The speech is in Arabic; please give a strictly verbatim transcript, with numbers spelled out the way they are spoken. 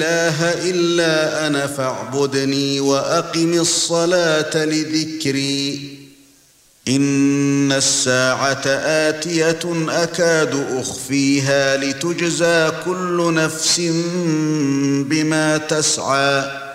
إله إلا أنا فاعبدني وأقم الصلاة لذكري إن الساعة آتية أكاد أخفيها لتجزى كل نفس بما تسعى